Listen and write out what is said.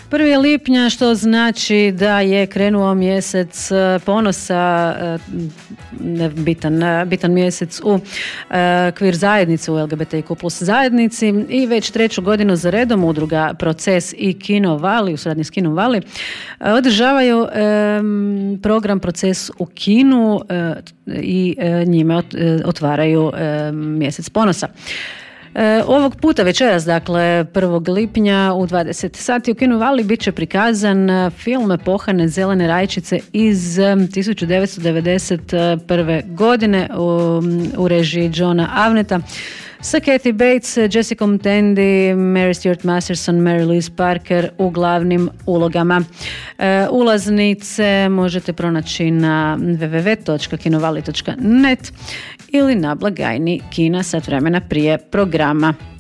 1. lipnja, što znači da je krenuo mjesec ponosa, bitan mjesec u queer zajednici, u LGBTIQ plus zajednici, i već 3. godinu za redom udruga Proces i Kino Vali, u suradnji s Kinom Vali, održavaju program Proces u kinu i njime otvaraju mjesec ponosa. Ovog puta večeras, dakle 1. lipnja u 20 sati u Kinu Vali bit će prikazan film Pohane zelene rajčice iz 1991. godine u režiji Johna Avneta sa Kathy Bates, Jessica Tandy, Mary Stuart Masterson, Mary Louise Parker u glavnim ulogama. Ulaznice možete pronaći na www.kinovali.net ili na blagajni kina sat vremena prije programa.